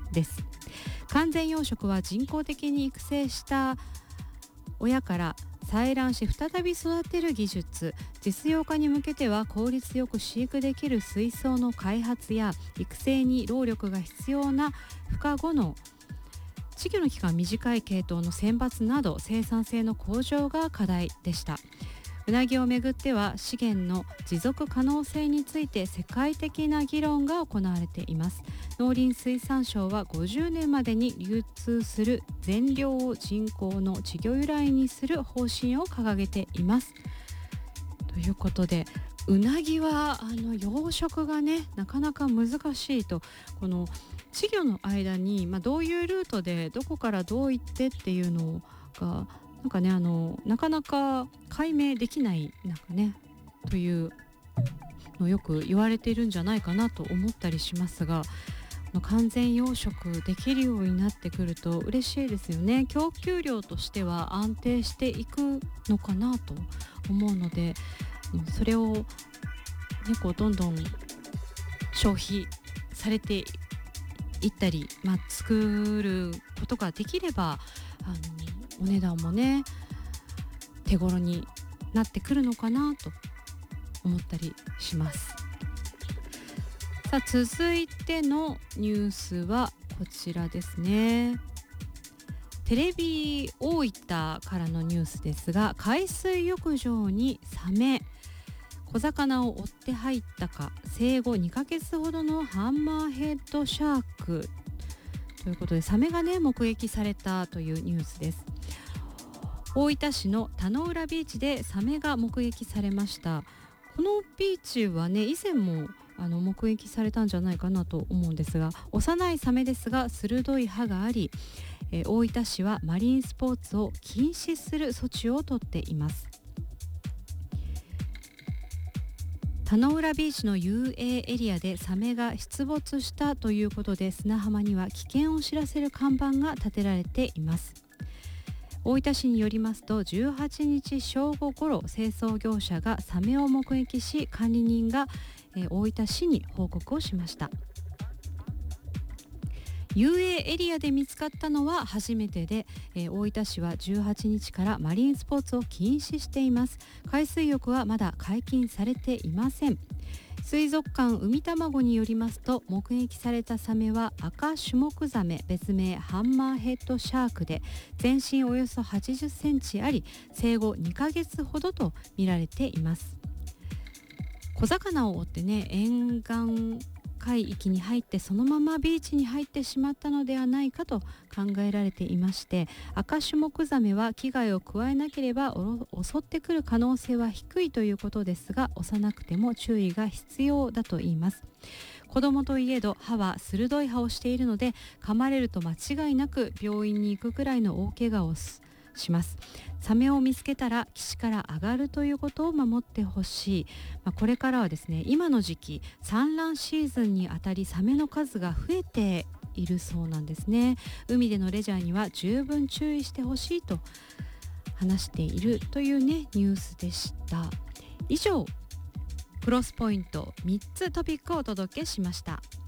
です。完全養殖は人工的に育成した親から採卵し再び育てる技術。実用化に向けては効率よく飼育できる水槽の開発や育成に労力が必要な孵化後の稚魚の期間短い系統の選抜など生産性の向上が課題でした。うなぎをめぐっては資源の持続可能性について世界的な議論が行われています。農林水産省は50年までに流通する全量を人工の稚魚由来にする方針を掲げています。ということで、うなぎは養殖がねなかなか難しいと、この稚魚の間に、どういうルートでどこからどう行ってっていうのがなんかねなかなか解明できないというのよく言われているんじゃないかなと思ったりしますが、完全養殖できるようになってくると嬉しいですよね。供給量としては安定していくのかなと思うので、それを、こうどんどん消費されていったり、作ることができればお値段もね手頃になってくるのかなと思ったりします。さあ、続いてのニュースはこちらですね。テレビ大分からのニュースですが、海水浴場にサメ、小魚を追って入ったか、生後2ヶ月ほどのハンマーヘッドシャークということで、サメがね目撃されたというニュースです。大分市の田野浦ビーチでサメが目撃されました。このビーチはね以前も目撃されたんじゃないかなと思うんですが、幼いサメですが鋭い歯があり、大分市はマリンスポーツを禁止する措置をとっています。田野浦ビーチの遊泳エリアでサメが出没したということで、砂浜には危険を知らせる看板が立てられています。大分市によりますと、18日正午ごろ清掃業者がサメを目撃し、管理人が大分市に報告をしました。遊泳エリアで見つかったのは初めてで、大分市は18日からマリンスポーツを禁止しています。海水浴はまだ解禁されていません。水族館海卵によりますと、目撃されたサメは赤シュモクザメ、別名ハンマーヘッドシャークで、全身およそ80センチあり、生後2ヶ月ほどと見られています。小魚を追ってね沿岸海域に入ってそのままビーチに入ってしまったのではないかと考えられていまして、赤シュモクザメは危害を加えなければ襲ってくる可能性は低いということですが、幼くても注意が必要だと言います。子供といえど歯は鋭い歯をしているので、噛まれると間違いなく病院に行くくらいの大怪我をします。サメを見つけたら岸から上がるということを守ってほしい。これからはですね、今の時期産卵シーズンにあたりサメの数が増えているそうなんですね。海でのレジャーには十分注意してほしいと話しているというねニュースでした。以上、クロスポイント3つトピックをお届けしました。